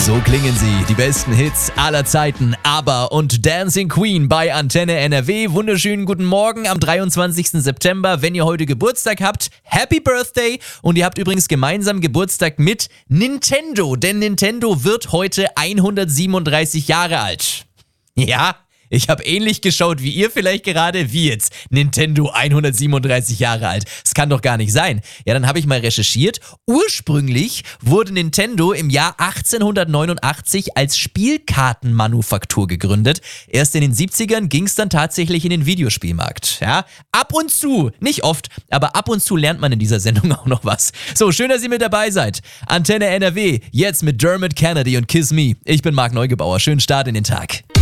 So klingen sie, die besten Hits aller Zeiten. ABBA und Dancing Queen bei Antenne NRW. Wunderschönen guten Morgen am 23. September. Wenn ihr heute Geburtstag habt, Happy Birthday. Und ihr habt übrigens gemeinsam Geburtstag mit Nintendo, denn Nintendo wird heute 137 Jahre alt. Ja, ich habe ähnlich geschaut wie ihr vielleicht gerade, wie jetzt Nintendo 137 Jahre alt. Das kann doch gar nicht sein. Ja, dann habe ich mal recherchiert. Ursprünglich wurde Nintendo im Jahr 1889 als Spielkartenmanufaktur gegründet. Erst in den 70ern ging es dann tatsächlich in den Videospielmarkt. Ja, ab und zu, nicht oft, aber ab und zu lernt man in dieser Sendung auch noch was. So, schön, dass ihr mit dabei seid. Antenne NRW, jetzt mit Dermot Kennedy und Kiss Me. Ich bin Marc Neugebauer. Schönen Start in den Tag.